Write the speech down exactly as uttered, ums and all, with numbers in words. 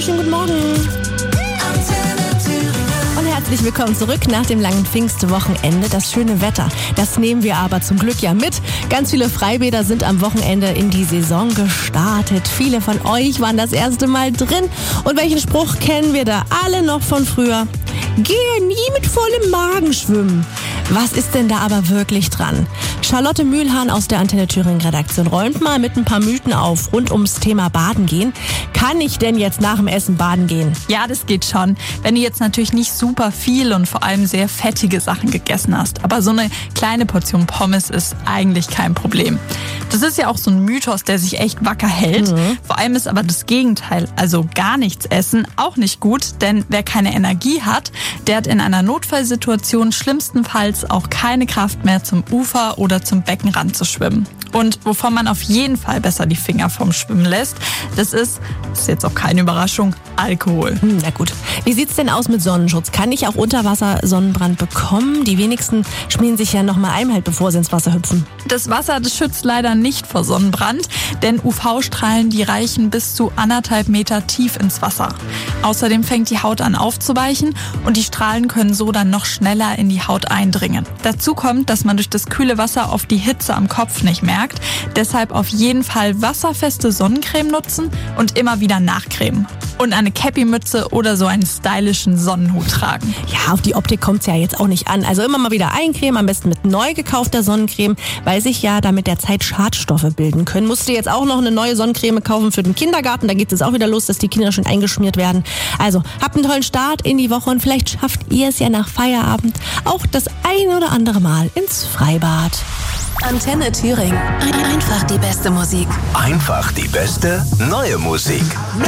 wunderschönen guten Morgen. Und herzlich willkommen zurück nach dem langen Pfingstwochenende. Das schöne Wetter, das nehmen wir aber zum Glück ja mit. Ganz viele Freibäder sind am Wochenende in die Saison gestartet. Viele von euch waren das erste Mal drin. Und welchen Spruch kennen wir da alle noch von früher? Gehe nie mit vollem Magen schwimmen. Was ist denn da aber wirklich dran? Charlotte Mühlhahn aus der Antenne Thüringen Redaktion räumt mal mit ein paar Mythen auf rund ums Thema Baden gehen. Kann ich denn jetzt nach dem Essen baden gehen? Ja, das geht schon. Wenn du jetzt natürlich nicht super viel und vor allem sehr fettige Sachen gegessen hast. Aber so eine kleine Portion Pommes ist eigentlich kein Problem. Das ist ja auch so ein Mythos, der sich echt wacker hält. Mhm. Vor allem ist aber das Gegenteil, also gar nichts essen, auch nicht gut. Denn wer keine Energie hat, der hat in einer Notfallsituation schlimmstenfalls auch keine Kraft mehr, zum Ufer oder zum Beckenrand zu schwimmen. Und wovon man auf jeden Fall besser die Finger vom Schwimmen lässt, das ist, das ist jetzt auch keine Überraschung, Alkohol. Hm, na gut. Wie sieht's denn aus mit Sonnenschutz? Kann ich auch unter Wasser Sonnenbrand bekommen? Die wenigsten schmieren sich ja noch mal ein, halt, bevor sie ins Wasser hüpfen. Das Wasser, das schützt leider nicht vor Sonnenbrand, denn U V-Strahlen, die reichen bis zu anderthalb Meter tief ins Wasser. Außerdem fängt die Haut an aufzuweichen und die Strahlen können so dann noch schneller in die Haut eindringen. Dazu kommt, dass man durch das kühle Wasser oft die Hitze am Kopf nicht merkt. Deshalb auf jeden Fall wasserfeste Sonnencreme nutzen und immer wieder nachcremen. Und eine Cappy-Mütze oder so einen stylischen Sonnenhut tragen. Ja, auf die Optik kommt's ja jetzt auch nicht an. Also immer mal wieder eincremen, am besten mit neu gekaufter Sonnencreme, weil sich ja da mit der Zeit Schadstoffe bilden können. Musst du jetzt auch noch eine neue Sonnencreme kaufen für den Kindergarten. Da geht es auch wieder los, dass die Kinder schon eingeschmiert werden. Also habt einen tollen Start in die Woche und vielleicht schafft ihr es ja nach Feierabend auch das ein oder andere Mal ins Freibad. Antenne Thüringen. Einfach die beste Musik. Einfach die beste neue Musik.